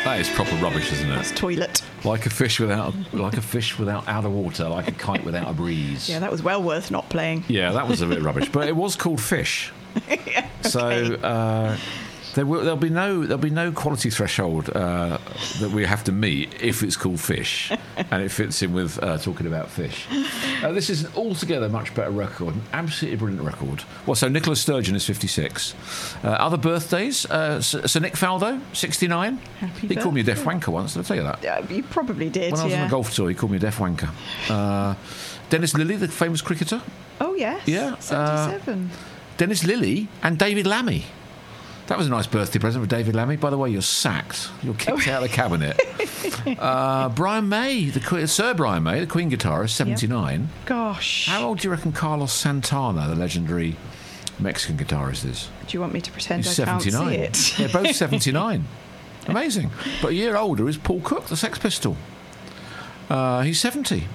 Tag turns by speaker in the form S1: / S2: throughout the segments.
S1: That is proper rubbish, isn't it?
S2: That's toilet.
S1: Like a fish without out of water, like a kite without a breeze.
S2: Yeah, that was well worth not playing.
S1: Yeah, that was a bit rubbish, but it was called Fish.
S2: Yeah, okay.
S1: So there'll be no quality threshold that we have to meet if it's called Fish, and it fits in with talking about fish. This is an altogether much better record, an absolutely brilliant record. Well, so Nicola Sturgeon is 56. Other birthdays: Sir Nick Faldo, 69.
S2: Happy
S1: He called me a deaf
S2: birthday.
S1: wanker once. Did I tell you that?
S2: You probably did.
S1: When I was on
S2: yeah.
S1: a golf tour, he called me a deaf wanker. Dennis Lilly, the famous cricketer.
S2: Oh yes.
S1: Yeah,
S2: 77.
S1: Dennis Lilly and David Lammy. That was a nice birthday present for David Lammy. By the way, you're sacked. You're kicked out of the cabinet. Brian May, Sir Brian May, the Queen guitarist, 79.
S2: Gosh.
S1: How old do you reckon Carlos Santana, the legendary Mexican guitarist, is?
S2: Do you want me to pretend
S1: He's
S2: I can't
S1: 79.
S2: see it?
S1: They're both 79. Amazing. But a year older is Paul Cook, the Sex Pistol. He's 70.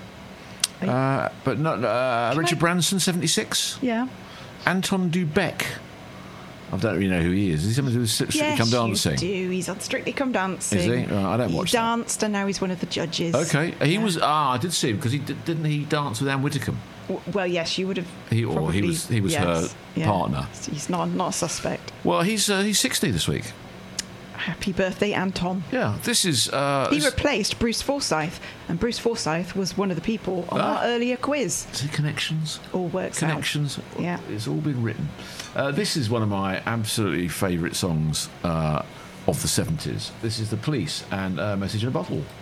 S1: But not Richard Branson, 76.
S2: Yeah.
S1: Anton Dubek. I don't really know who he is. Is he someone who's Strictly Come Dancing?
S2: Yes, you do. He's on Strictly Come Dancing.
S1: Is he? Right, I don't watch
S2: He
S1: that.
S2: danced, and now he's one of the judges.
S1: Okay, he
S2: Yeah.
S1: was. I did see him because didn't he dance with Anne Widdecombe?
S2: Well, yes, you would have.
S1: He
S2: probably,
S1: was her
S2: yes, yeah.
S1: partner.
S2: He's not a suspect.
S1: Well, he's 60 this week.
S2: Happy birthday, Anton.
S1: Yeah, this is.
S2: He replaced Bruce Forsyth, and Bruce Forsyth was one of the people on our earlier quiz.
S1: Is it Connections?
S2: All works
S1: Connections.
S2: out. Yeah.
S1: It's all been written. This is one of my absolutely favourite songs of the 70s. This is The Police and Message in a Bottle.